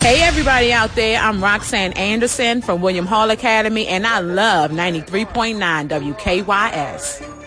Hey everybody out there, I'm Roxanne Anderson from William Hall Academy, and I love 93.9 WKYS.